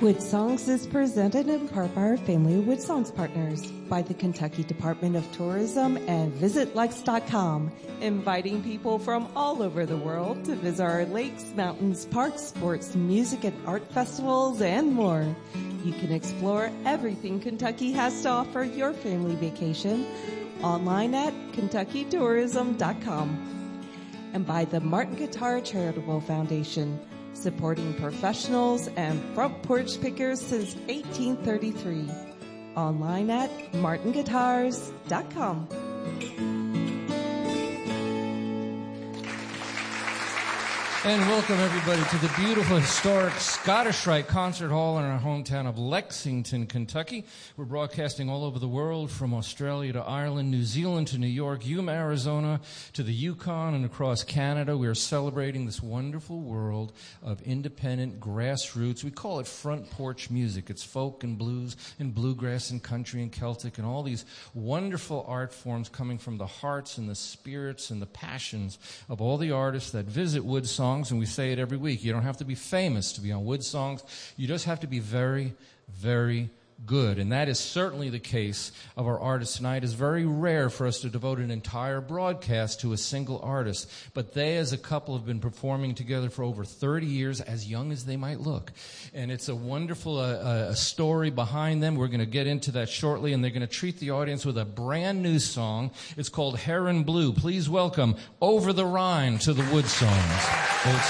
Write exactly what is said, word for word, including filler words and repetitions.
Wood Songs is presented in part by our family of Wood Songs partners, by the Kentucky Department of Tourism and Visit Lex dot com, inviting people from all over the world to visit our lakes, mountains, parks, sports, music, and art festivals, and more. You can explore everything Kentucky has to offer your family vacation online at Kentucky Tourism dot com. And by the Martin Guitar Charitable Foundation, supporting professionals and front porch pickers since eighteen thirty-three. Online at Martin Guitars dot com. And welcome, everybody, to the beautiful, historic Scottish Rite Concert Hall in our hometown of Lexington, Kentucky. We're broadcasting all over the world, from Australia to Ireland, New Zealand to New York, Yuma, Arizona, to the Yukon and across Canada. We are celebrating this wonderful world of independent grassroots. We call it front porch music. It's folk and blues and bluegrass and country and Celtic and all these wonderful art forms coming from the hearts and the spirits and the passions of all the artists that visit Wood Songs. And we say it every week. You don't have to be famous to be on Wood Songs. You just have to be very, very good. And that is certainly the case of our artists tonight. It's very rare for us to devote an entire broadcast to a single artist. But they, as a couple, have been performing together for over thirty years, as young as they might look. And it's a wonderful uh, a story behind them. We're going to get into that shortly. And they're going to treat the audience with a brand new song. It's called Heron Blue. Please welcome Over the Rhine to the Wood Songs. Old